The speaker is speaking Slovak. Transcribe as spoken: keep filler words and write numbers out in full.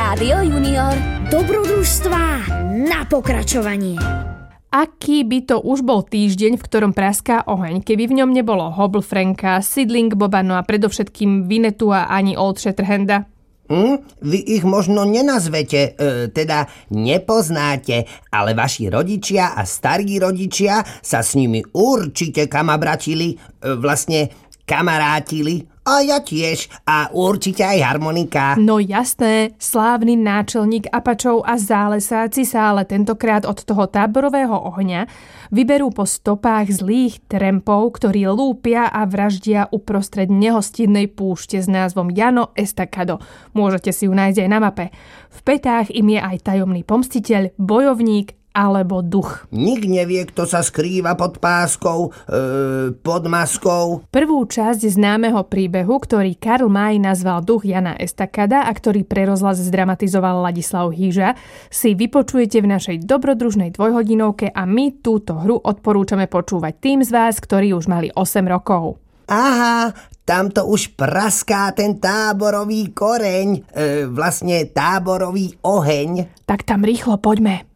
Rádio Junior. Dobrodružstvá na pokračovanie. Aký by to už bol týždeň, v ktorom praská oheň, keby v ňom nebolo Hobble Franka, Sidling Boba, no a predovšetkým Vinetu a ani Old Shatterhanda? Hm? Vy ich možno nenazvete, e, teda nepoznáte, ale vaši rodičia a starí rodičia sa s nimi určite kamabratili, e, vlastne kamarátili. A ja tiež. A určite aj harmonika. No jasné, slávny náčelník Apačov a zálesáci sa ale tentokrát od toho táborového ohňa vyberú po stopách zlých trampov, ktorí lúpia a vraždia uprostred nehostinnej púšte s názvom Llano Estacado. Môžete si ju nájsť aj na mape. V petách im je aj tajomný pomstiteľ, bojovník alebo duch. Nik nevie, kto sa skrýva pod páskou, e, pod maskou. Prvú časť známeho príbehu, ktorý Karl May nazval Duch Llana Estacada a ktorý pre rozhlas zdramatizoval Ladislav Hýža, si vypočujete v našej dobrodružnej dvojhodinovke a my túto hru odporúčame počúvať tým z vás, ktorí už mali osem rokov. Aha, tamto už praská ten táborový koreň, e, vlastne táborový oheň. Tak tam rýchlo poďme.